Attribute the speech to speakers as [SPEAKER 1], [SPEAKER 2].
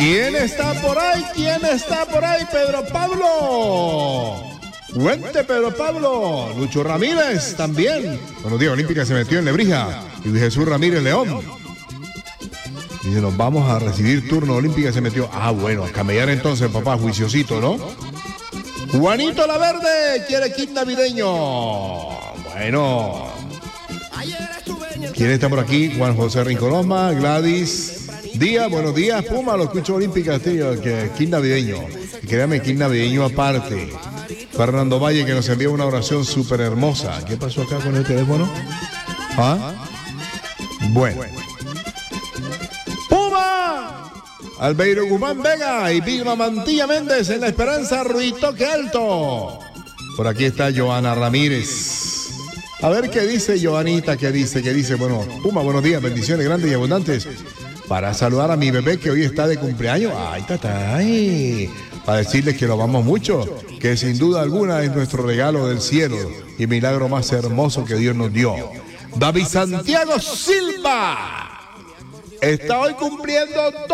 [SPEAKER 1] ¿Quién está por ahí? ¿Quién está por ahí? Pedro Pablo. Cuente, Pedro Pablo. Lucho Ramírez también. Buenos días, Olímpica se metió en Lebrija. Y Jesús Ramírez León. Dice, nos vamos a recibir turno. Olímpica se metió. Ah, bueno, a camellar entonces, papá, juiciosito, ¿no? Juanito La Verde quiere kit navideño. Bueno. ¿Quién está por aquí? Juan José Rincoloma, Gladys Díaz, buenos días, Puma, lo escucho Olímpica, tío, que kit navideño. Y créame, kit navideño aparte. Fernando Valle, que nos envía una oración súper hermosa. ¿Qué pasó acá con el teléfono? ¿Ah? Bueno. ¡Puma! Albeiro Guzmán Vega y Vilma Mantilla Méndez en La Esperanza, Ruitoque Alto. Por aquí está Joana Ramírez. A ver qué dice Joanita, qué dice. Bueno, Puma, buenos días, bendiciones grandes y abundantes. Para saludar a mi bebé que hoy está de cumpleaños. Ay, tatay. Para decirles que lo amamos mucho, que sin duda alguna es nuestro regalo del cielo y milagro más hermoso que Dios nos dio. David Santiago Silva está hoy cumpliendo